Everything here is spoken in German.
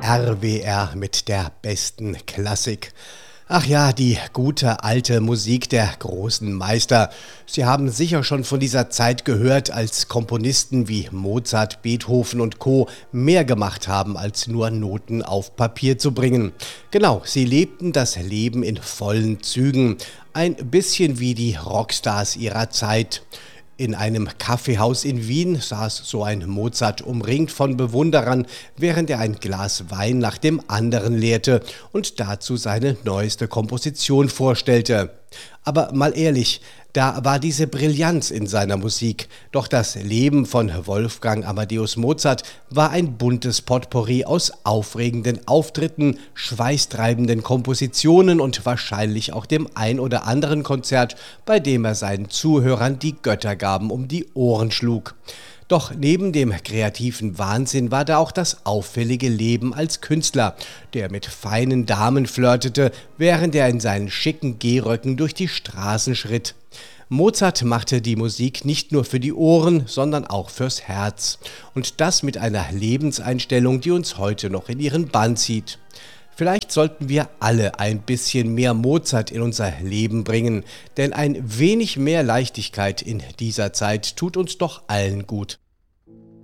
RWR mit der besten Klassik. Ach ja, die gute alte Musik der großen Meister. Sie haben sicher schon von dieser Zeit gehört, als Komponisten wie Mozart, Beethoven und Co. mehr gemacht haben, als nur Noten auf Papier zu bringen. Genau, sie lebten das Leben in vollen Zügen. Ein bisschen wie die Rockstars ihrer Zeit. In einem Kaffeehaus in Wien saß so ein Mozart umringt von Bewunderern, während er ein Glas Wein nach dem anderen leerte und dazu seine neueste Komposition vorstellte. Aber mal ehrlich, da war diese Brillanz in seiner Musik. Doch das Leben von Wolfgang Amadeus Mozart war ein buntes Potpourri aus aufregenden Auftritten, schweißtreibenden Kompositionen und wahrscheinlich auch dem ein oder anderen Konzert, bei dem er seinen Zuhörern die Göttergaben um die Ohren schlug. Doch neben dem kreativen Wahnsinn war da auch das auffällige Leben als Künstler, der mit feinen Damen flirtete, während er in seinen schicken Gehröcken durch die Straßen schritt. Mozart machte die Musik nicht nur für die Ohren, sondern auch fürs Herz. Und das mit einer Lebenseinstellung, die uns heute noch in ihren Bann zieht. Vielleicht sollten wir alle ein bisschen mehr Mozart in unser Leben bringen, denn ein wenig mehr Leichtigkeit in dieser Zeit tut uns doch allen gut.